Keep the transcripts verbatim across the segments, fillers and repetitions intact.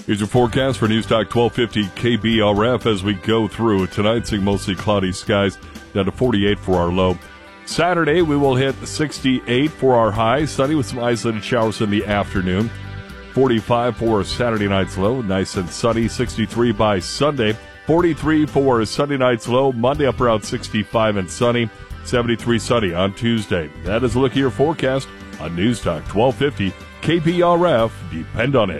Here's your forecast for News Talk twelve fifty K B R F as we go through. Tonight, seeing mostly cloudy skies, down to forty-eight for our low. Saturday, we will hit sixty-eight for our high, sunny with some isolated showers in the afternoon. forty-five for Saturday night's low, nice and sunny. sixty-three by Sunday. forty-three for Sunday night's low, Monday up around sixty-five and sunny. seventy-three sunny on Tuesday. That is a look at your forecast on News Talk twelve fifty K B R F. Depend on it.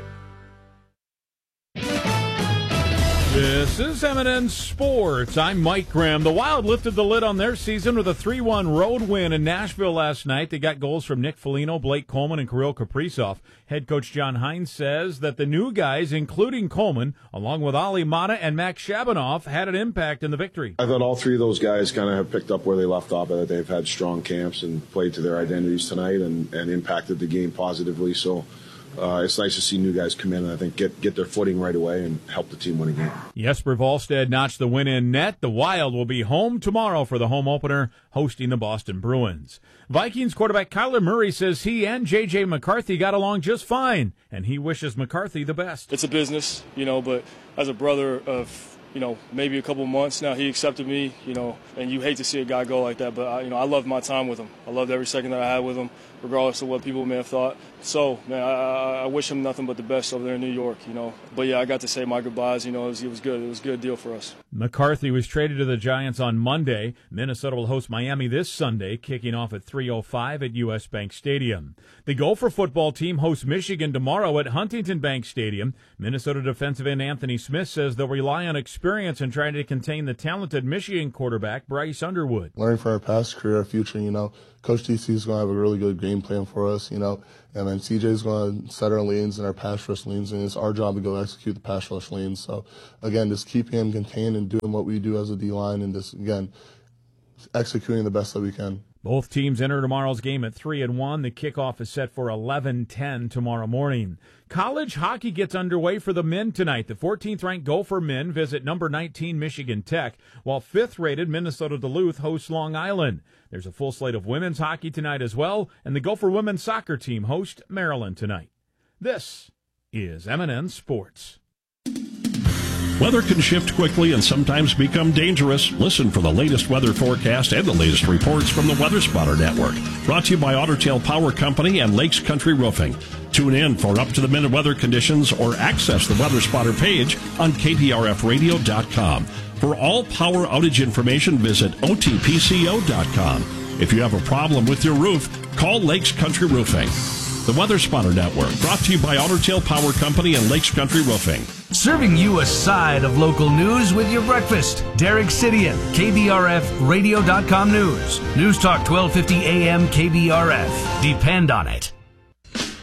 This is M and N Sports. I'm Mike Graham. The Wild lifted the lid on their season with a three one road win in Nashville last night. They got goals from Nick Foligno, Blake Coleman, and Kirill Kaprizov. Head coach John Hines says that the new guys, including Coleman, along with Ali Mata and Max Shabanoff, had an impact in the victory. I thought all three of those guys kind of have picked up where they left off. That they've had strong camps and played to their identities tonight and, and impacted the game positively. So Uh, it's nice to see new guys come in and I think get, get their footing right away and help the team win a game. Jesper Wallstedt notched the win in net. The Wild will be home tomorrow for the home opener, hosting the Boston Bruins. Vikings quarterback Kyler Murray says he and J J McCarthy got along just fine, and he wishes McCarthy the best. It's a business, you know, but as a brother of, you know, maybe a couple months now, he accepted me, you know, and you hate to see a guy go like that, but, I, you know, I loved my time with him. I loved every second that I had with him, regardless of what people may have thought. So, man, I, I wish him nothing but the best over there in New York, you know. But, yeah, I got to say my goodbyes. You know, it was, it was good. It was a good deal for us. McCarthy was traded to the Giants on Monday. Minnesota will host Miami this Sunday, kicking off at three oh five at U S. Bank Stadium. The Gopher football team hosts Michigan tomorrow at Huntington Bank Stadium. Minnesota defensive end Anthony Smith says they'll rely on experience in trying to contain the talented Michigan quarterback Bryce Underwood. Learning from our past career, our future, you know, Coach D C is going to have a really good game plan for us, you know, and then C J is going to set our lanes and our pass rush lanes, and it's our job to go execute the pass rush lanes. So, again, just keeping him contained and doing what we do as a D-line and just, again, executing the best that we can. Both teams enter tomorrow's game at three and one. The kickoff is set for eleven ten tomorrow morning. College hockey gets underway for the men tonight. The fourteenth-ranked Gopher men visit number nineteen Michigan Tech, while fifth-rated Minnesota Duluth hosts Long Island. There's a full slate of women's hockey tonight as well, and the Gopher women's soccer team host Maryland tonight. This is M and N Sports. Weather can shift quickly and sometimes become dangerous. Listen for the latest weather forecast and the latest reports from the Weather Spotter Network. Brought to you by Otter Tail Power Company and Lakes Country Roofing. Tune in for up-to-the-minute weather conditions or access the Weather Spotter page on K B R F radio dot com. For all power outage information, visit O T P C O dot com. If you have a problem with your roof, call Lakes Country Roofing. The Weather Spotter Network, brought to you by Otter Tail Power Company and Lakes Country Roofing. Serving you a side of local news with your breakfast. Derek Sidian, K B R F radio dot com News. News Talk twelve fifty A M K B R F. Depend on it.